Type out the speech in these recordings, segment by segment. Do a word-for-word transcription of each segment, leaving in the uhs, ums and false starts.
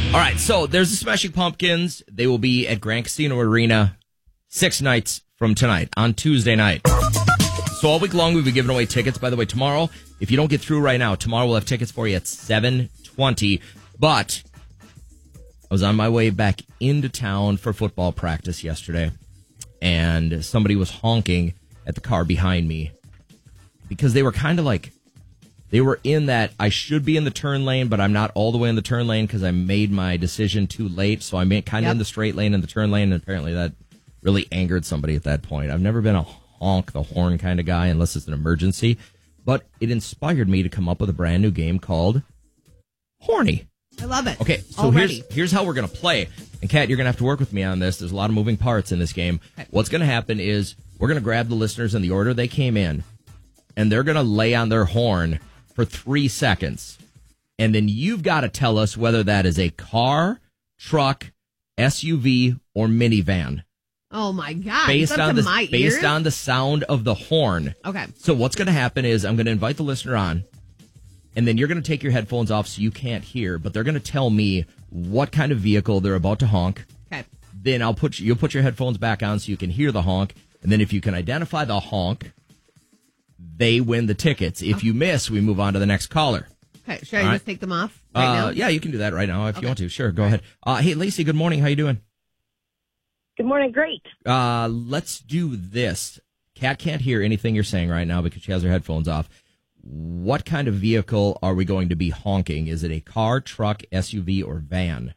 All right, so there's the Smashing Pumpkins. They will be at Grand Casino Arena six nights from tonight on Tuesday night. So all week long, we'll be giving away tickets. By the way, tomorrow, if you don't get through right now, tomorrow we'll have tickets for you at seven twenty. But I was on my way back into town for football practice yesterday, and somebody was honking at the car behind me because they were kind of like, they were in that I should be in the turn lane, but I'm not all the way in the turn lane because I made my decision too late. So I'm kind of yep. in the straight lane and the turn lane, and apparently that really angered somebody at that point. I've never been a honk the horn kind of guy unless it's an emergency, but it inspired me to come up with a brand new game called Horny. I love it. Okay, so Already. here's here's how we're going to play. And Kat, you're going to have to work with me on this. There's a lot of moving parts in this game. Okay. What's going to happen is we're going to grab the listeners in the order they came in, and they're going to lay on their horn for three seconds. And then you've got to tell us whether that is a car, truck, S U V, or minivan. Oh, my God. Based It's up on to the my based ears? on the sound of the horn. Okay. So what's going to happen is I'm going to invite the listener on, and then you're going to take your headphones off so you can't hear, but they're going to tell me what kind of vehicle they're about to honk. Okay. Then I'll put you, you'll put your headphones back on so you can hear the honk, and then if you can identify the honk, they win the tickets. If you miss, we move on to the next caller. Okay. Should I All just right. take them off right uh, now? Yeah, you can do that right now if Okay. you want to. Sure, go All ahead. Uh, hey, Lacey, good morning. How you doing? Good morning. Great. Uh, let's do this. Kat can't hear anything you're saying right now because she has her headphones off. What kind of vehicle are we going to be honking? Is it a car, truck, S U V, or van?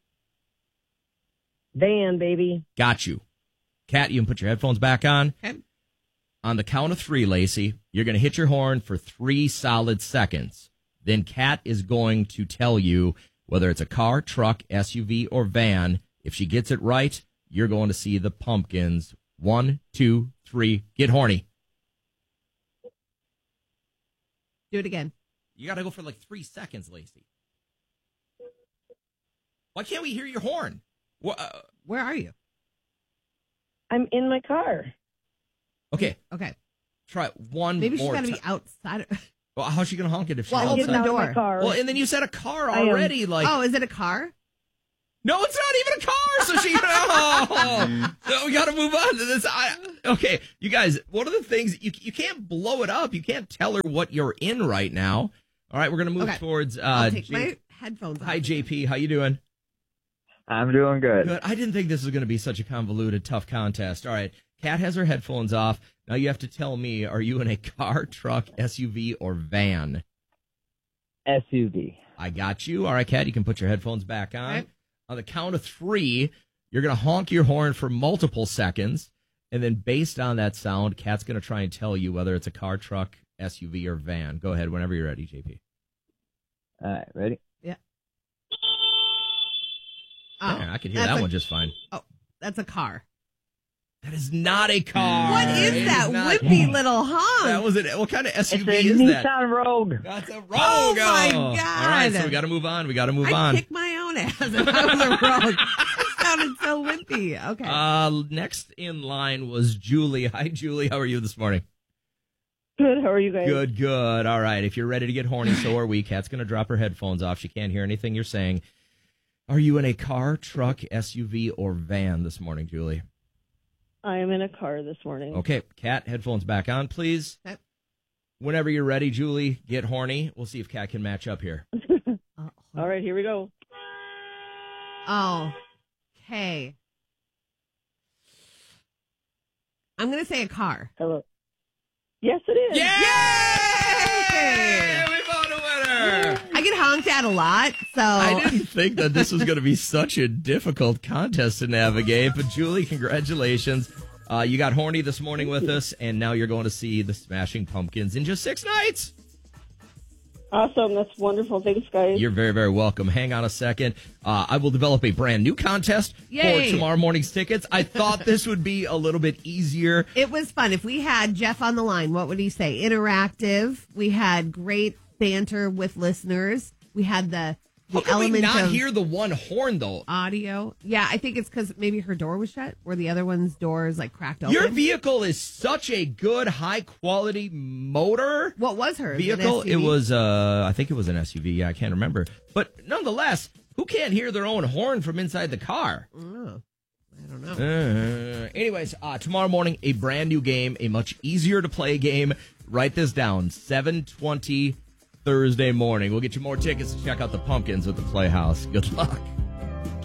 Van, baby. Got you. Kat, you can put your headphones back on. Okay. On the count of three, Lacey, you're going to hit your horn for three solid seconds. Then Kat is going to tell you whether it's a car, truck, S U V, or van. If she gets it right, you're going to see the Pumpkins. One, two, three, get horny. Do it again. You got to go for like three seconds, Lacey. Why can't we hear your horn? Wha- uh, Where are you? I'm in my car. okay, Okay. try one Maybe she's more got to ti- be outside. Well, how's she going to honk it if she's Well, I'm open getting the out of door. my car. Well, and then you said a car I am- already. Like, Oh, is it a car? no, it's not even a car. So she, oh, so we got to move on to this. I, okay, you guys, one of the things you you can't blow it up. You can't tell her what you're in right now. All right, we're gonna move Okay. towards. Uh, I'll take J- my headphones off. Hi, J P. How you doing? I'm doing good. Good. I didn't think this was going to be such a convoluted, tough contest. All right, Kat has her headphones off. Now you have to tell me: are you in a car, truck, S U V, or van? S U V. I got you. All right, Kat, you can put your headphones back on. Okay. On the count of three, you're going to honk your horn for multiple seconds. And then based on that sound, Kat's going to try and tell you whether it's a car, truck, S U V, or van. Go ahead whenever you're ready, J P. All right, ready? Yeah. Yeah, I can hear that's that a- one just fine. Oh, that's a car. That is not a car. What is It that not- wimpy little honk? That was it. What kind of S U It's V a is Nissan that? Rogue. That's a Rogue. Oh, my All right, so God. we got to move on. We got to move I'd on. kick my own ass if I was a rogue. It sounded so wimpy. Okay. Uh, next in line was Julie. Hi, Julie. How are you this morning? Good. How are you guys? Good, good. All right. If you're ready to get horny, so are we. Kat's going to drop her headphones off. She can't hear anything you're saying. Are you in a car, truck, S U V, or van this morning, Julie? I am in a car this morning. Okay. Kat, headphones back on, please. Okay. Whenever you're ready, Julie, get horny. We'll see if Kat can match up here. Oh, All right, here we go. oh, okay. I'm going to say a car. Hello. Yes, it is. Yay! We found a winner! I get honked at a lot, so I didn't think that this was going to be such a difficult contest to navigate, but Julie, congratulations. Uh, you got horny this morning with us, and now you're going to see the Smashing Pumpkins in just six nights. Awesome. That's wonderful. Thanks, guys. You're very, very welcome. Hang on a second. Uh, I will develop a brand new contest Yay. for tomorrow morning's tickets. I thought this would be a little bit easier. it was fun. If we had Jeff on the line, what would he say? Interactive. We had great banter with listeners. We had the, How the can we element not of hear the one horn, though? audio. Yeah, I think it's because maybe her door was shut, or the other one's door is like cracked open. Your vehicle is such a good, high-quality motor. What was hers? An vehicle. S U V? It was, uh, I think it was an S U V. Yeah, I can't remember. But nonetheless, Who can't hear their own horn from inside the car? Oh, I don't know. Uh, anyways, uh, tomorrow morning, a brand new game, a much easier to play game. Write this down, seven twenty Thursday morning. We'll get you more tickets to check out the Pumpkins at the Playhouse. Good luck.